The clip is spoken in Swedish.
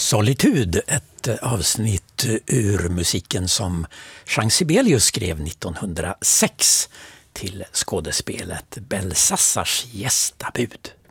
Solitud, ett avsnitt ur musiken som Jean Sibelius skrev 1906 till skådespelet Belsassars gästabud.